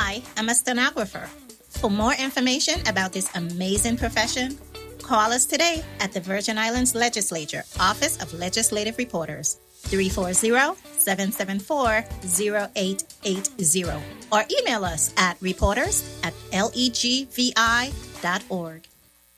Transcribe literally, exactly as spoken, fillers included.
I am a stenographer. For more information about this amazing profession, call us today at the Virgin Islands Legislature, Office of Legislative Reporters, three four zero, seven seven four, zero eight eight zero, or email us at reporters at legvi dot org.